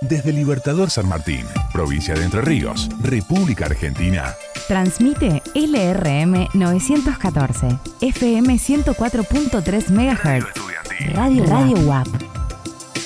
Desde Libertador San Martín, provincia de Entre Ríos, República Argentina. Transmite LRM 914, FM 104.3 MHz. Radio UAP.